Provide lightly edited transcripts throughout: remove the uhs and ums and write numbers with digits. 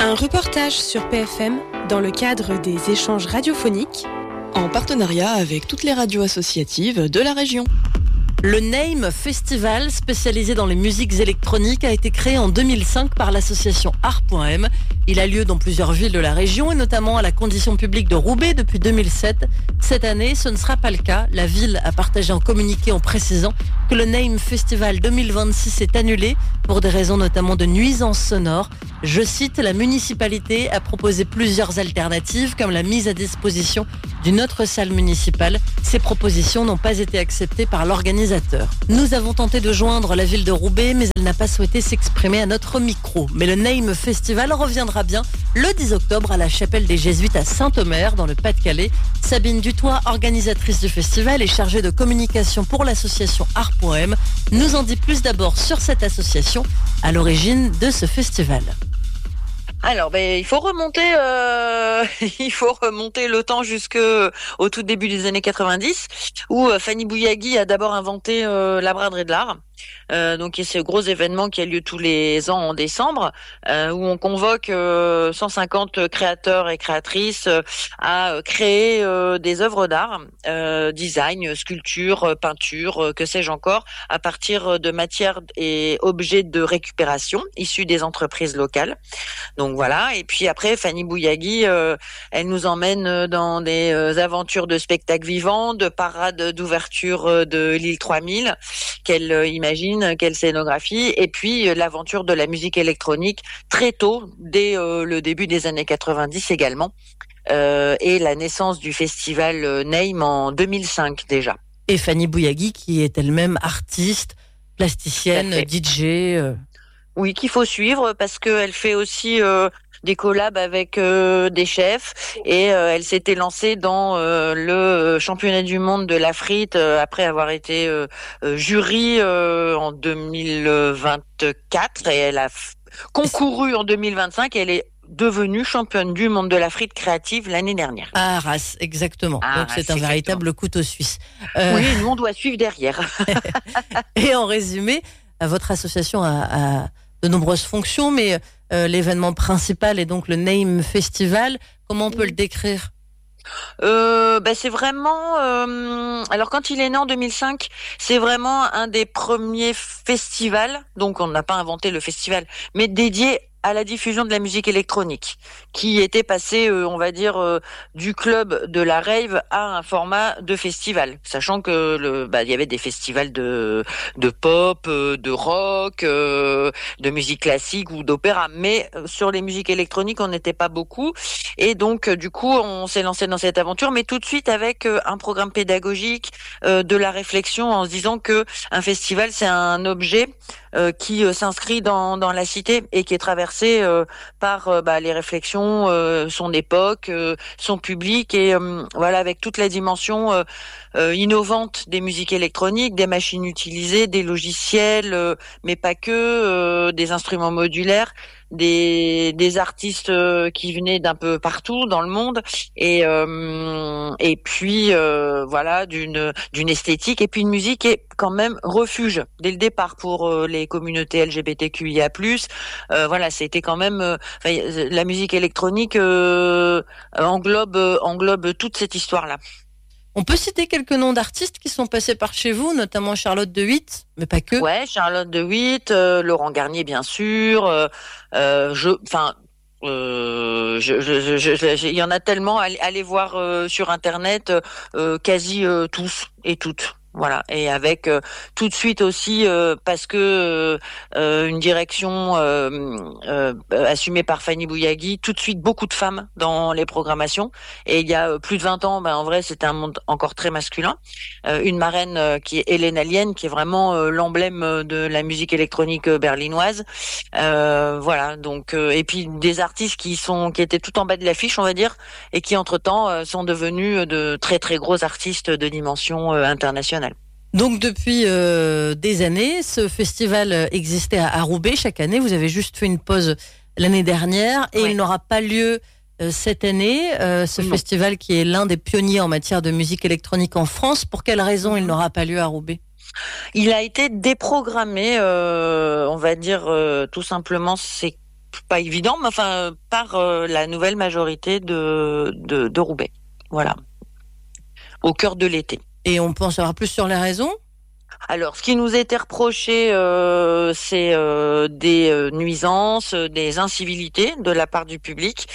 Un reportage sur PFM dans le cadre des échanges radiophoniques en partenariat avec toutes les radios associatives de la région. Le NAME Festival, spécialisé dans les musiques électroniques, a été créé en 2005 par l'association Art.m. Il a lieu dans plusieurs villes de la région et notamment à la condition publique de Roubaix depuis 2007. Cette année, ce ne sera pas le cas. La ville a partagé un communiqué en précisant que le NAME Festival 2026 est annulé pour des raisons notamment de nuisances sonores. Je cite, la municipalité a proposé plusieurs alternatives comme la mise à disposition d'une autre salle municipale. Ces propositions n'ont pas été acceptées par l'organisateur. Nous avons tenté de joindre la ville de Roubaix, mais elle n'a pas souhaité s'exprimer à notre micro. Mais le NAME Festival reviendra bien le 10 octobre à la chapelle des Jésuites à Saint-Omer, dans le Pas-de-Calais. Sabine Dutoit, organisatrice du festival et chargée de communication pour l'association Art.m, nous en dit plus d'abord sur cette association à l'origine de ce festival. Alors, il faut remonter le temps jusqu'au tout début des années 90, où Fanny Bouyagui a d'abord inventé la braderie de l'art. Donc c'est ce gros événement qui a lieu tous les ans en décembre, où on convoque 150 créateurs et créatrices à créer des œuvres d'art, design, sculpture, peinture, que sais-je encore, à partir de matières et objets de récupération issus des entreprises locales. Donc voilà, et puis après Fanny Bouyagui, elle nous emmène dans des aventures de spectacles vivants, de parades d'ouverture de l'île 3000, qu'elle imagine, quelle scénographie, et puis l'aventure de la musique électronique très tôt, dès le début des années 90 également, et la naissance du festival NAME en 2005 déjà. Et Fanny Bouyagui qui est elle-même artiste, plasticienne, DJ. Oui, qu'il faut suivre parce qu'elle fait aussi des collabs avec des chefs et elle s'était lancée dans le championnat du monde de la frite après avoir été jury en 2024 et elle a concouru en 2025 et elle est devenue championne du monde de la frite créative l'année dernière. À Arras, exactement. Donc c'est un véritable couteau suisse. Oui, nous on doit suivre derrière. Et en résumé, votre association a de nombreuses fonctions, mais l'événement principal est donc le NAME Festival. Comment on peut le décrire ? C'est vraiment alors quand il est né en 2005, c'est vraiment un des premiers festivals, donc on n'a pas inventé le festival, mais dédié à la diffusion de la musique électronique, qui était passé, on va dire, du club de la rave à un format de festival, sachant que il y avait des festivals de pop, de rock, de musique classique ou d'opéra, mais sur les musiques électroniques, on n'était pas beaucoup, et donc du coup, on s'est lancé dans cette aventure, mais tout de suite avec un programme pédagogique, de la réflexion, en se disant que un festival, c'est un objet qui s'inscrit dans la cité et qui est traversé par les réflexions, son époque, son public et voilà, avec toute la dimension innovante des musiques électroniques, des machines utilisées, des logiciels, mais pas que, des instruments modulaires, des artistes qui venaient d'un peu partout dans le monde et puis voilà, d'une esthétique et puis une musique qui est quand même refuge dès le départ pour les communautés LGBTQIA+. Voilà, c'était quand même la musique électronique englobe toute cette histoire-là. On peut citer quelques noms d'artistes qui sont passés par chez vous, notamment Charlotte de Witt, mais pas que. Ouais, Charlotte de Witt, Laurent Garnier bien sûr. Il y en a tellement. Allez voir sur internet, quasi tous et toutes. Voilà, et avec tout de suite aussi parce que une direction assumée par Fanny Bouyagui, tout de suite beaucoup de femmes dans les programmations. Et il y a plus de 20 ans, en vrai, c'était un monde encore très masculin. Une marraine qui est Hélène Allienne, qui est vraiment l'emblème de la musique électronique berlinoise. Voilà, donc et puis des artistes qui étaient tout en bas de l'affiche, on va dire, et qui entre-temps sont devenus de très très gros artistes de dimension internationale. Donc depuis des années, ce festival existait à Roubaix chaque année. Vous avez juste fait une pause l'année dernière et il n'aura pas lieu cette année. Ce festival qui est l'un des pionniers en matière de musique électronique en France. Pour quelle raison il n'aura pas lieu à Roubaix ? Il a été déprogrammé, on va dire tout simplement, c'est pas évident, mais enfin par la nouvelle majorité de Roubaix. Voilà, au cœur de l'été. Et on peut en savoir plus sur les raisons ? Alors, ce qui nous a été reproché, c'est des nuisances, des incivilités de la part du public.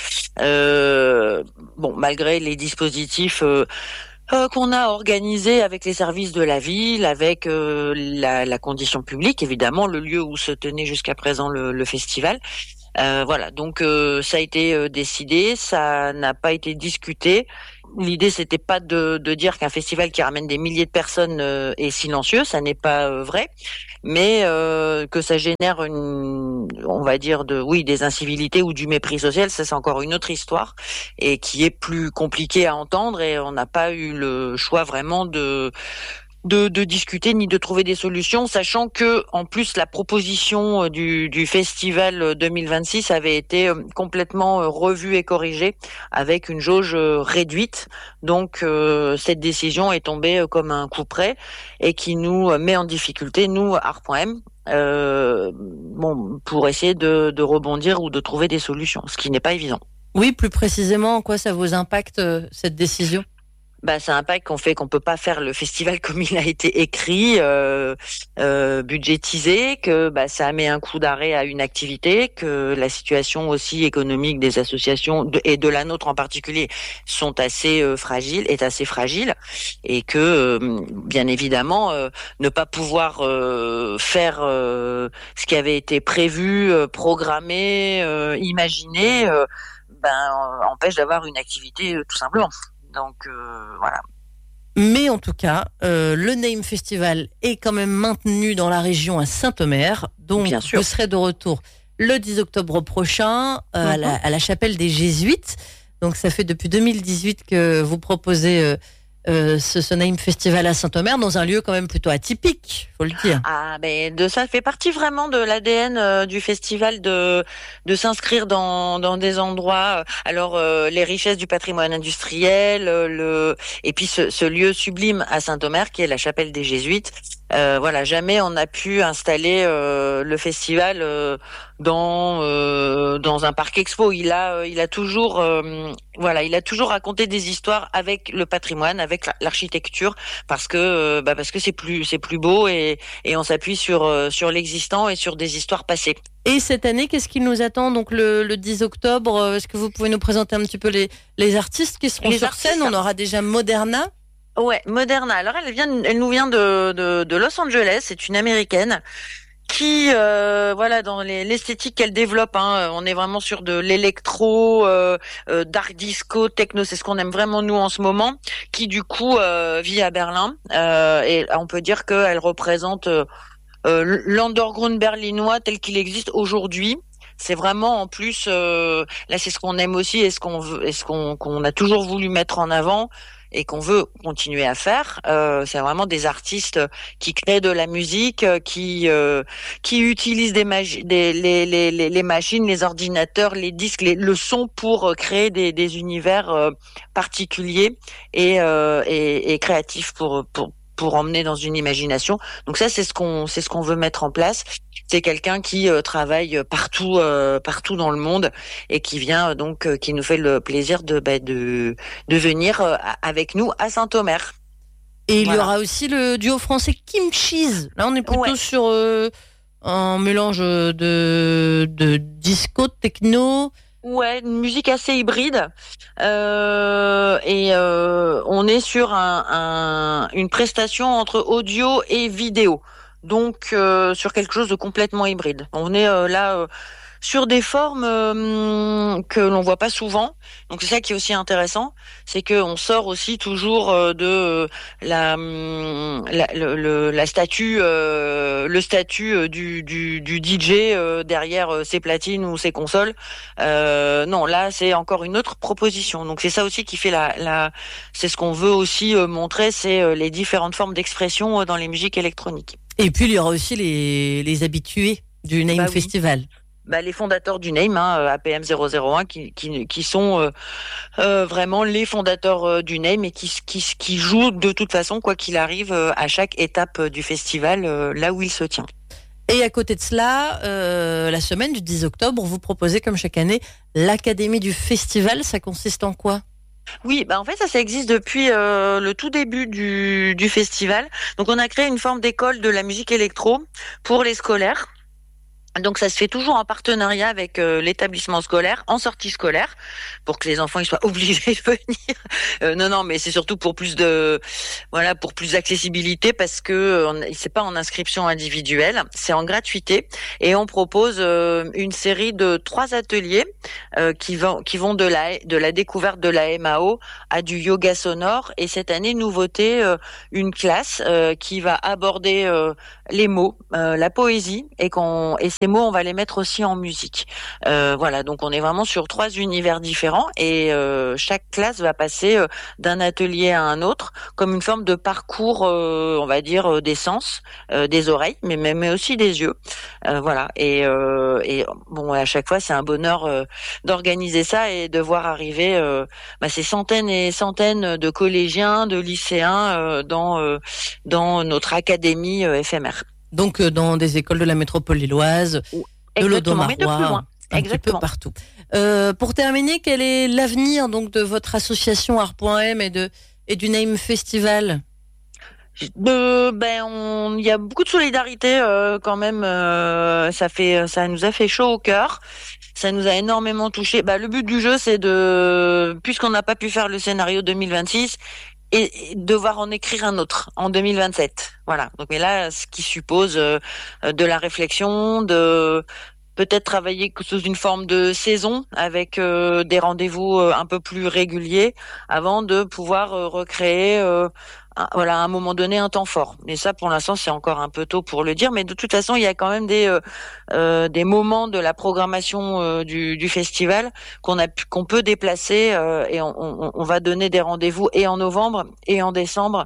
Malgré les dispositifs qu'on a organisés avec les services de la ville, avec la condition publique, évidemment, le lieu où se tenait jusqu'à présent le festival. Donc ça a été décidé, ça n'a pas été discuté. L'idée, c'était pas de dire qu'un festival qui ramène des milliers de personnes est silencieux, ça n'est pas vrai, mais que ça génère des incivilités ou du mépris social, ça c'est encore une autre histoire et qui est plus compliquée à entendre, et on n'a pas eu le choix vraiment de discuter ni de trouver des solutions, sachant que en plus la proposition du festival 2026 avait été complètement revue et corrigée avec une jauge réduite. Donc cette décision est tombée comme un coup près et qui nous met en difficulté, nous, Art.m, pour essayer de rebondir ou de trouver des solutions, ce qui n'est pas évident. Oui, plus précisément, en quoi ça vous impacte cette décision ? Ça impacte qu'on peut pas faire le festival comme il a été écrit, budgétisé, que ça met un coup d'arrêt à une activité, que la situation aussi économique des associations et de la nôtre en particulier est assez fragile, et que bien évidemment ne pas pouvoir faire ce qui avait été prévu, programmé, imaginé, empêche d'avoir une activité tout simplement. Donc voilà. Mais en tout cas, le Name Festival est quand même maintenu dans la région à Saint-Omer. Donc bien sûr, vous serez de retour le 10 octobre prochain à la chapelle des Jésuites. Donc ça fait depuis 2018 que vous proposez ce Name Festival à Saint-Omer, dans un lieu quand même plutôt atypique, faut le dire. Ça fait partie vraiment de l'ADN du festival de s'inscrire dans des endroits. Alors les richesses du patrimoine industriel, et puis ce lieu sublime à Saint-Omer qui est la chapelle des Jésuites. Jamais on a pu installer le festival dans un parc expo. Il a toujours raconté des histoires avec le patrimoine, avec l'architecture, parce que c'est plus beau, et on s'appuie sur l'existant et sur des histoires passées. Et cette année, qu'est-ce qui nous attend donc le 10 octobre? Est-ce que vous pouvez nous présenter un petit peu les artistes qui seront sur scène? On aura déjà Moderna. Ouais, Moderna. Alors elle nous vient de Los Angeles. C'est une américaine qui, dans l'esthétique qu'elle développe, on est vraiment sur de l'électro, dark disco, techno. C'est ce qu'on aime vraiment nous en ce moment. Qui du coup vit à Berlin, et on peut dire qu'elle représente l'underground berlinois tel qu'il existe aujourd'hui. C'est vraiment en plus là, c'est ce qu'on aime aussi et ce qu'on a toujours voulu mettre en avant et qu'on veut continuer à faire. C'est vraiment des artistes qui créent de la musique, qui utilisent les machines, les ordinateurs, les disques, le son pour créer des univers particuliers et créatifs pour emmener dans une imagination. Donc ça, c'est ce qu'on veut mettre en place. C'est quelqu'un qui travaille partout dans le monde et qui vient qui nous fait le plaisir de venir avec nous à Saint-Omer. Et il y aura aussi le duo français Kim Cheese. Là, on est plutôt sur un mélange de disco, techno. Ouais, une musique assez hybride, on est sur une prestation entre audio et vidéo, donc sur quelque chose de complètement hybride. On est là sur des formes que l'on voit pas souvent, donc c'est ça qui est aussi intéressant, c'est que on sort aussi toujours de la statue, le statut du DJ derrière ses platines ou ses consoles. Non, là c'est encore une autre proposition. Donc c'est ça aussi qui fait c'est ce qu'on veut aussi montrer, c'est les différentes formes d'expression dans les musiques électroniques. Et puis il y aura aussi les habitués du Name Festival. Les fondateurs du Name, APM 001, qui sont vraiment les fondateurs du Name et qui jouent de toute façon, quoi qu'il arrive, à chaque étape du festival, là où il se tient. Et à côté de cela, la semaine du 10 octobre, vous proposez comme chaque année l'Académie du Festival. Ça consiste en quoi ? Oui, en fait ça existe depuis le tout début du festival. Donc on a créé une forme d'école de la musique électro pour les scolaires. Donc ça se fait toujours en partenariat avec l'établissement scolaire, en sortie scolaire, pour que les enfants ils soient obligés de venir. Non, mais c'est surtout pour plus d'accessibilité, parce que c'est pas en inscription individuelle, c'est en gratuité, et on propose une série de 3 ateliers qui vont de la découverte de la MAO à du yoga sonore. Et cette année, nouveauté, une classe qui va aborder les mots, la poésie, et ces mots, on va les mettre aussi en musique. Voilà, donc on est vraiment sur 3 univers différents, et chaque classe va passer d'un atelier à un autre, comme une forme de parcours, on va dire, des sens, des oreilles, mais aussi des yeux. Voilà, et bon, à chaque fois, c'est un bonheur d'organiser ça et de voir arriver ces centaines et centaines de collégiens, de lycéens dans notre académie éphémère. Donc dans des écoles de la métropole lilloise, de l'Audomarois, un petit peu partout. Pour terminer, quel est l'avenir donc de votre association Art.M et du Name Festival ? Il y a beaucoup de solidarité quand même. Ça nous a fait chaud au cœur. Ça nous a énormément touché. Le but du jeu, c'est puisqu'on n'a pas pu faire le scénario 2026, et devoir en écrire un autre en 2027. Voilà. Donc, mais là, ce qui suppose de la réflexion, de peut-être travailler sous une forme de saison, avec des rendez-vous un peu plus réguliers, avant de pouvoir recréer à un moment donné un temps fort. Mais ça, pour l'instant, c'est encore un peu tôt pour le dire. Mais de toute façon, il y a quand même des moments de la programmation du festival qu'on peut déplacer, et on va donner des rendez-vous et en novembre et en décembre,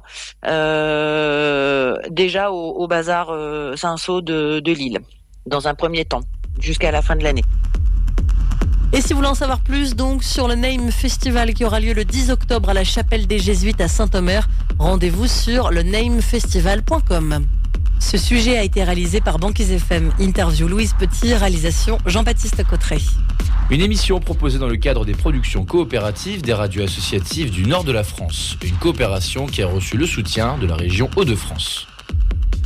déjà au bazar Saint-Saul de Lille, dans un premier temps, jusqu'à la fin de l'année. Et si vous voulez en savoir plus donc sur le Name Festival qui aura lieu le 10 octobre à la Chapelle des Jésuites à Saint-Omer, rendez-vous sur lenamefestival.com. Ce sujet a été réalisé par Banquise FM. Interview Louise Petit, réalisation Jean-Baptiste Cotteret. Une émission proposée dans le cadre des productions coopératives des radios associatives du nord de la France. Une coopération qui a reçu le soutien de la région Hauts-de-France.